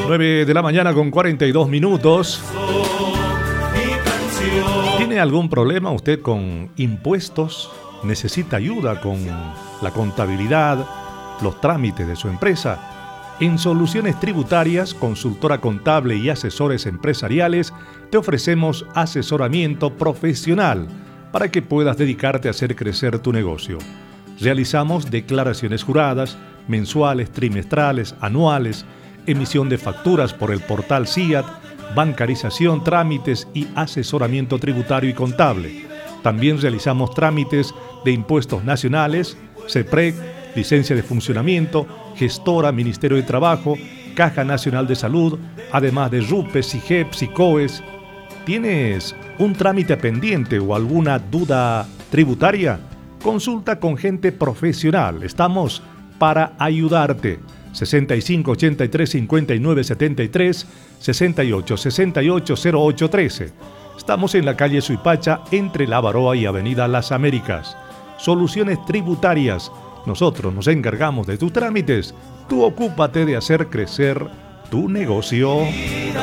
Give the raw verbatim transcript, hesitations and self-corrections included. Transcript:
nueve de la mañana con cuarenta y dos minutos. ¿Tiene algún problema usted con impuestos? ¿Necesita ayuda con la contabilidad, los trámites de su empresa? En Soluciones Tributarias, consultora contable y asesores empresariales, te ofrecemos asesoramiento profesional para que puedas dedicarte a hacer crecer tu negocio. Realizamos declaraciones juradas, mensuales, trimestrales, anuales, emisión de facturas por el portal C I A T, bancarización, trámites y asesoramiento tributario y contable. También realizamos trámites de impuestos nacionales, CEPREC, licencia de funcionamiento, gestora, Ministerio de Trabajo, Caja Nacional de Salud, además de RUPE, SIGEP, SICOES. ¿Tienes un trámite pendiente o alguna duda tributaria? Consulta con gente profesional. Estamos para ayudarte. sesenta y cinco, ochenta y tres, cincuenta y nueve, setenta y tres, sesenta y ocho, sesenta y ocho, cero ocho, trece. Estamos en la calle Suipacha, entre La Baroa y Avenida Las Américas. Soluciones Tributarias. Nosotros nos encargamos de tus trámites. Tú ocúpate de hacer crecer tu negocio.